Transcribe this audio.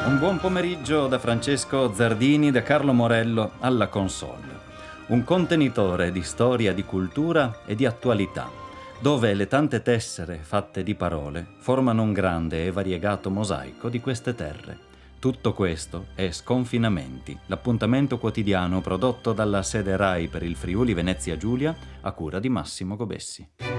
Un buon pomeriggio da Francesco Zardini, da Carlo Morello alla console. Un contenitore di storia, di cultura e di attualità, dove le tante tessere fatte di parole formano un grande e variegato mosaico di queste terre. Tutto questo è Sconfinamenti, l'appuntamento quotidiano prodotto dalla sede RAI per il Friuli Venezia Giulia a cura di Massimo Gobessi.